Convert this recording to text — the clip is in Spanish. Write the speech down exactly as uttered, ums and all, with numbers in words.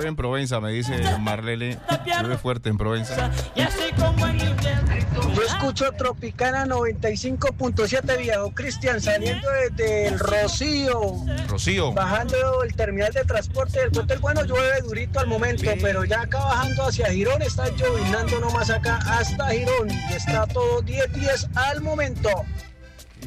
Llueve en Provenza, me dice Marlene. Llueve fuerte en Provenza. Yo escucho Tropicana noventa y cinco punto siete, viejo Cristian, saliendo desde el Rocío. Rocío. Bajando el terminal de transporte del Puente El Bueno, llueve durito al momento, pero ya acá bajando hacia Girón está llovinando nomás acá hasta Girón y está todo diez diez al momento.